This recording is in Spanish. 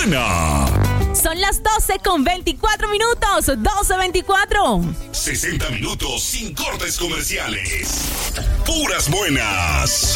buena. Son las 12:24. 12:24. 60 minutos sin cortes comerciales. Puras buenas.